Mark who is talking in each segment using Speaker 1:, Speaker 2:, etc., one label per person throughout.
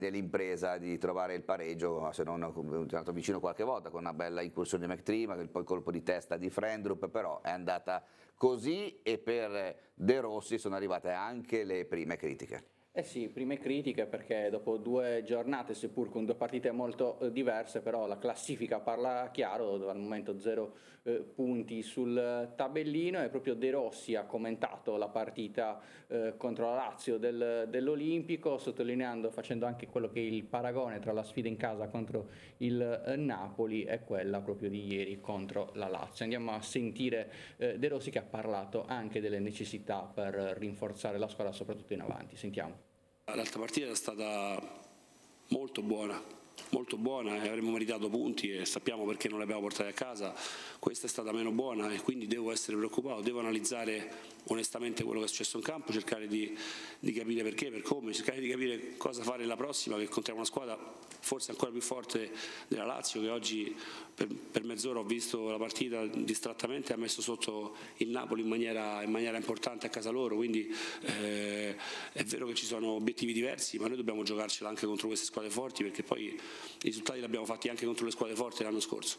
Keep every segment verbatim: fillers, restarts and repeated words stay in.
Speaker 1: dell'impresa di trovare il pareggio, se non è andato vicino qualche volta con una bella incursione di McTernan, poi colpo di testa di Frendrup, però è andata così e per De Rossi sono arrivate anche le prime critiche.
Speaker 2: Eh sì, prime critiche perché dopo due giornate, seppur con due partite molto eh, diverse, però la classifica parla chiaro, al momento zero eh, punti sul tabellino, e proprio De Rossi ha commentato la partita eh, contro la Lazio del, dell'Olimpico, sottolineando, facendo anche quello che è il paragone tra la sfida in casa contro il eh, Napoli e quella proprio di ieri contro la Lazio. Andiamo a sentire eh, De Rossi, che ha parlato anche delle necessità per rinforzare la squadra, soprattutto in avanti. Sentiamo.
Speaker 3: L'altra partita è stata molto buona, molto buona e avremmo meritato punti e sappiamo perché non le abbiamo portate a casa. Questa è stata meno buona e quindi devo essere preoccupato, devo analizzare onestamente quello che è successo in campo, cercare di, di capire perché, per come, cercare di capire cosa fare la prossima, che incontriamo una squadra forse ancora più forte della Lazio, che oggi per, per mezz'ora ho visto la partita distrattamente, ha messo sotto il Napoli in maniera, in maniera importante a casa loro, quindi eh, è vero che ci sono obiettivi diversi, ma noi dobbiamo giocarcela anche contro queste squadre forti, perché poi i risultati li abbiamo fatti anche contro le squadre forti l'anno scorso.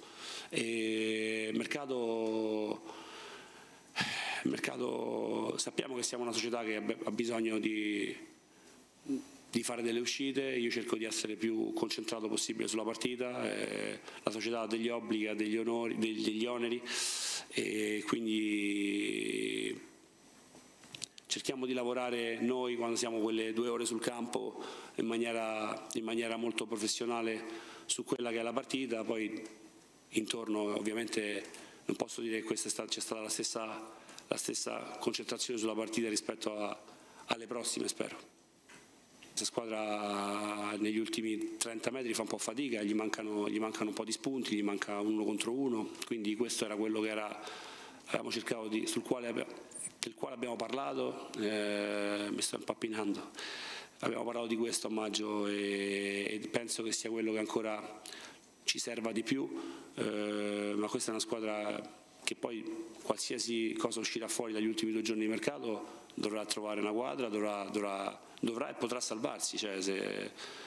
Speaker 3: E il mercato Il mercato, sappiamo che siamo una società che ha bisogno di, di fare delle uscite, io cerco di essere più concentrato possibile sulla partita, eh, la società ha degli obblighi, ha degli, onori, degli oneri e quindi cerchiamo di lavorare noi quando siamo quelle due ore sul campo in maniera, in maniera molto professionale su quella che è la partita, poi intorno ovviamente non posso dire che questa è stata, c'è stata la stessa la stessa concentrazione sulla partita rispetto a, alle prossime, spero. Questa squadra negli ultimi trenta metri fa un po' fatica, gli mancano, gli mancano un po' di spunti, gli manca uno contro uno, quindi questo era quello che era, avevamo cercato di, sul quale, del quale abbiamo parlato, eh, mi sto impappinando, abbiamo parlato di questo a maggio e, e penso che sia quello che ancora ci serva di più, eh, ma questa è una squadra che poi qualsiasi cosa uscirà fuori dagli ultimi due giorni di mercato dovrà trovare una quadra, dovrà, dovrà, dovrà e potrà salvarsi, cioè se,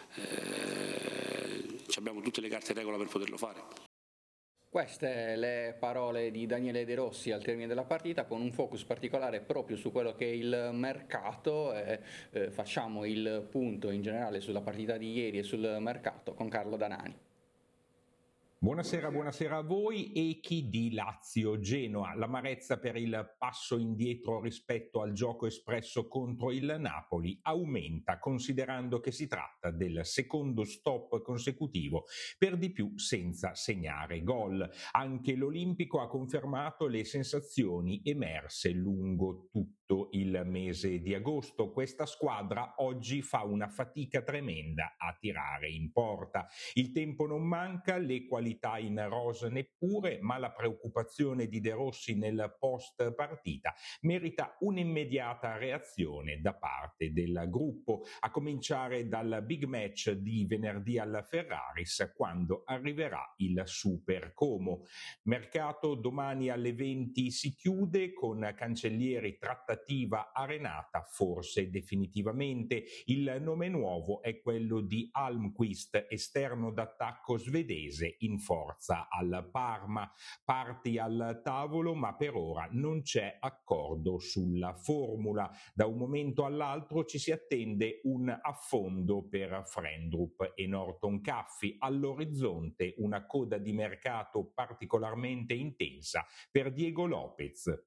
Speaker 3: eh, abbiamo tutte le carte in regola per poterlo fare.
Speaker 2: Queste le parole di Daniele De Rossi al termine della partita, con un focus particolare proprio su quello che è il mercato, e eh, facciamo il punto in generale sulla partita di ieri e sul mercato con Carlo Danani.
Speaker 4: Buonasera, buonasera a voi. Echi di Lazio-Genoa, l'amarezza per il passo indietro rispetto al gioco espresso contro il Napoli aumenta, considerando che si tratta del secondo stop consecutivo, per di più senza segnare gol. Anche l'Olimpico ha confermato le sensazioni emerse lungo tutto il mese di agosto. Questa squadra oggi fa una fatica tremenda a tirare in porta. Il tempo non manca, le qualità in rosa neppure, ma la preoccupazione di De Rossi nel post partita merita un'immediata reazione da parte del gruppo, a cominciare dal big match di venerdì alla Ferraris, quando arriverà il Super Como. Mercato domani alle venti si chiude, con Cancellieri trattativa arenata forse definitivamente. Il nome nuovo è quello di Almqvist, esterno d'attacco svedese in forza al Parma. Parti al tavolo, ma per ora non c'è accordo sulla formula. Da un momento all'altro ci si attende un affondo per Frendrup e Norton Caffi. All'orizzonte una coda di mercato particolarmente intensa per Diego Lopez.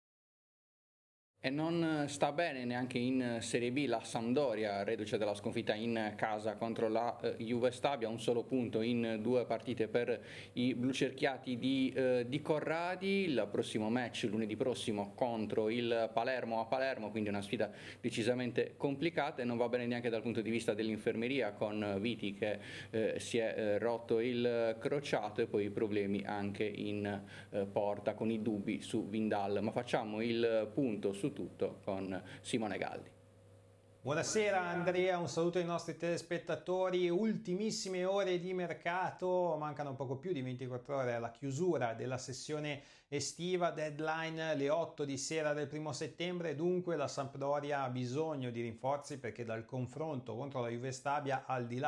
Speaker 2: E non sta bene neanche in Serie B la Sampdoria, reduce dalla sconfitta in casa contro la eh, Juve Stabia, un solo punto in due partite per i blucerchiati di, eh, di Corradi. Il prossimo match lunedì prossimo contro il Palermo a Palermo, quindi una sfida decisamente complicata, e non va bene neanche dal punto di vista dell'infermeria, con Viti che eh, si è eh, rotto il crociato, e poi i problemi anche in eh, porta con i dubbi su Vindal. Ma facciamo il punto su tutto con Simone Galli.
Speaker 5: Buonasera Andrea, un saluto ai nostri telespettatori. Ultimissime ore di mercato, mancano poco più di ventiquattro ore alla chiusura della sessione estiva, deadline le otto di sera del primo settembre, dunque la Sampdoria ha bisogno di rinforzi, perché dal confronto contro la Juve Stabia, al di là